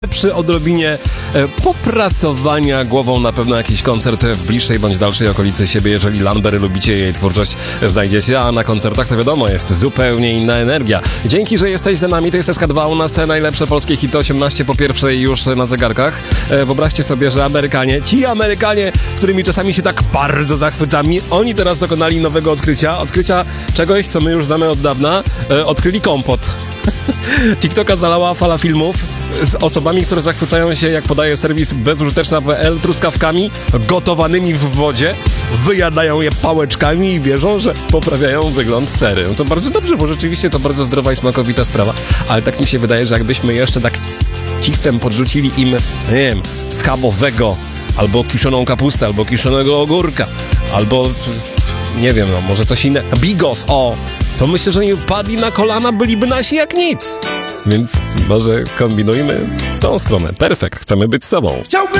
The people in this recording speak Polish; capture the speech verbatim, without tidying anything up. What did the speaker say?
Przy odrobinie e, popracowania głową na pewno jakiś koncert w bliższej bądź dalszej okolicy siebie, jeżeli Lambery lubicie, jej twórczość znajdziecie, a na koncertach to wiadomo, jest zupełnie inna energia. Dzięki, że jesteś za nami, to jest S K dwa, u nas najlepsze polskie hity, osiemnaście po pierwszej już na zegarkach. E, wyobraźcie sobie, że Amerykanie, ci Amerykanie, którymi czasami się tak bardzo zachwycamy, oni teraz dokonali nowego odkrycia, odkrycia czegoś, co my już znamy od dawna, e, odkryli kompot. TikToka zalała fala filmów z osobami, które zachwycają się, jak podaje serwis bezużyteczna kropka pe el, truskawkami gotowanymi w wodzie, wyjadają je pałeczkami i wierzą, że poprawiają wygląd cery. No to bardzo dobrze, bo rzeczywiście to bardzo zdrowa i smakowita sprawa, ale tak mi się wydaje, że jakbyśmy jeszcze tak cichcem podrzucili im, nie wiem, schabowego, albo kiszoną kapustę, albo kiszonego ogórka, albo nie wiem, no może coś innego, bigos, o! To myślę, że oni padli na kolana, byliby nasi jak nic. Więc może kombinujmy w tą stronę. Perfekt, chcemy być sobą. Chciałbym